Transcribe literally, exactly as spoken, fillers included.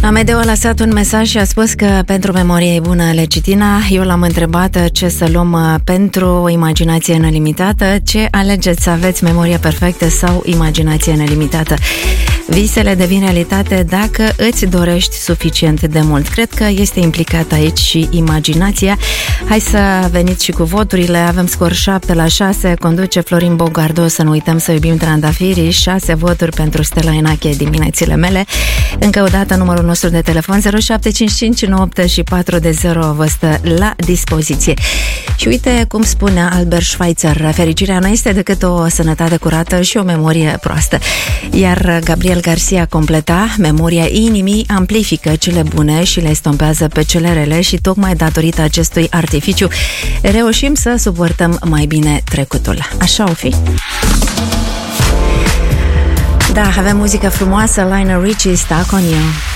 Amedeo a lăsat un mesaj și a spus că pentru memorie e bună Lecitina. Eu l-am întrebat ce să luăm pentru o imaginație nelimitată. Ce alegeți, să aveți memorie perfectă sau imaginație nelimitată? Visele devin realitate dacă îți dorești suficient de mult. Cred că este implicată aici și imaginația. Hai să veniți și cu voturile. Avem scor șapte la șase. Conduce Florin Bogardo. Să nu uităm să iubim trandafirii. șase voturi pentru Stella Enache, diminețile mele. Încă o dată numărul nostru de telefon zero șapte cinci cinci nouă opt și patru de zero vă stă la dispoziție. Și uite cum spunea Albert Schweitzer, fericirea nu este decât o sănătate curată și o memorie proastă. Iar Gabriel Garcia completa, memoria inimii amplifică cele bune și le estompează pe cele rele și tocmai datorită acestui artificiu reușim să suportăm mai bine trecutul. Așa o fi? Da, avem muzică frumoasă, Lionel Richie, Stuck on You.